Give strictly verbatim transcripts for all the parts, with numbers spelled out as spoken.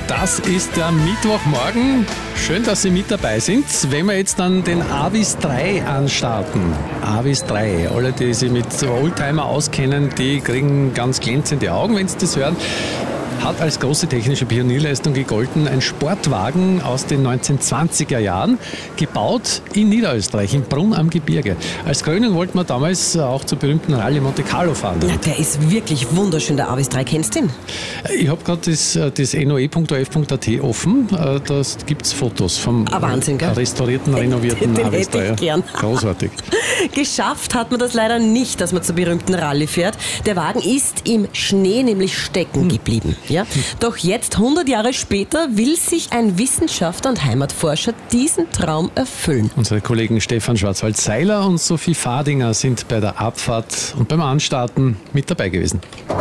Das ist der Mittwochmorgen. Schön, dass Sie mit dabei sind. Wenn wir jetzt dann den Avis drei anstarten. Avis drei. Alle, die sich mit Oldtimer auskennen, die kriegen ganz glänzende Augen, wenn Sie das hören. Hat als große technische Pionierleistung gegolten, ein Sportwagen aus den neunzehnhundertzwanziger Jahren, gebaut in Niederösterreich, in Brunn am Gebirge. Als Krönung wollten wir damals auch zur berühmten Rallye Monte Carlo fahren. Ja, der ist wirklich wunderschön, der Avis drei. Kennst du den? Ich habe gerade das, das N O E Punkt O F Punkt A T offen. Da gibt es Fotos vom ah, Wahnsinn, gell? restaurierten, renovierten den Avis drei. Hätte ich gern. Großartig. Geschafft hat man das leider nicht, dass man zur berühmten Rallye fährt. Der Wagen ist im Schnee nämlich stecken hm. geblieben. Ja? Doch jetzt, hundert Jahre später, will sich ein Wissenschaftler und Heimatforscher diesen Traum erfüllen. Unsere Kollegen Stefan Schwarzwald-Seiler und Sophie Fadinger sind bei der Abfahrt und beim Anstarten mit dabei gewesen.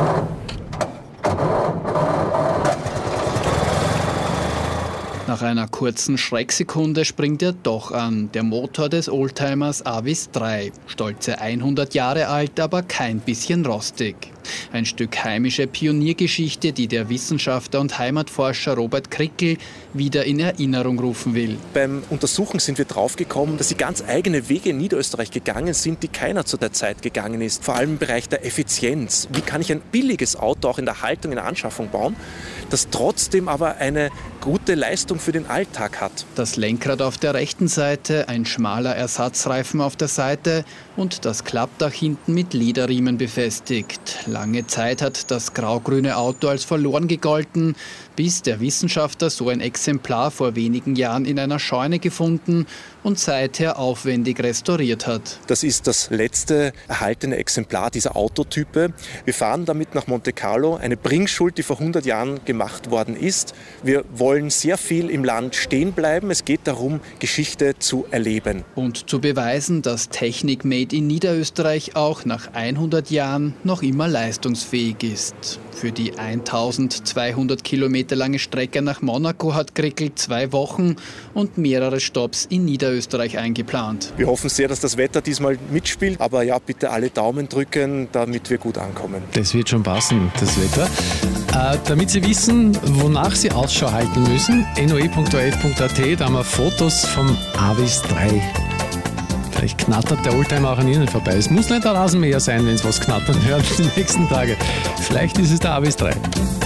Nach einer kurzen Schrecksekunde springt er doch an, der Motor des Oldtimers Avis drei. Stolze hundert Jahre alt, aber kein bisschen rostig. Ein Stück heimische Pioniergeschichte, die der Wissenschaftler und Heimatforscher Robert Krickel wieder in Erinnerung rufen will. Beim Untersuchen sind wir draufgekommen, dass sie ganz eigene Wege in Niederösterreich gegangen sind, die keiner zu der Zeit gegangen ist. Vor allem im Bereich der Effizienz. Wie kann ich ein billiges Auto auch in der Haltung, in der Anschaffung bauen, das trotzdem aber eine gute Leistung für den Alltag hat? Das Lenkrad auf der rechten Seite, ein schmaler Ersatzreifen auf der Seite und das Klappdach hinten mit Lederriemen befestigt. Lange Zeit hat das grau-grüne Auto als verloren gegolten, bis der Wissenschaftler so ein Exemplar vor wenigen Jahren in einer Scheune gefunden und seither aufwendig restauriert hat. Das ist das letzte erhaltene Exemplar dieser Autotype. Wir fahren damit nach Monte Carlo, eine Bringschuld, die vor hundert Jahren gemacht worden ist. Wir wollen sehr viel im Land stehen bleiben. Es geht darum, Geschichte zu erleben. Und zu beweisen, dass Technik made in Niederösterreich auch nach hundert Jahren noch immer leistungsfähig ist. Für die eintausendzweihundert Kilometer lange Strecke nach Monaco hat Krickel zwei Wochen und mehrere Stopps in Niederösterreich eingeplant. Wir hoffen sehr, dass das Wetter diesmal mitspielt. Aber ja, bitte alle Daumen drücken, damit wir gut ankommen. Das wird schon passen, das Wetter. Äh, damit Sie wissen, wonach Sie Ausschau halten müssen, N O E Punkt O F Punkt A T, da haben wir Fotos vom Avis drei. Vielleicht knattert der Oldtimer auch an Ihnen vorbei. Es muss nicht der Rasenmäher sein, wenn es was knattern hört die nächsten Tage. Vielleicht ist es der Avis drei.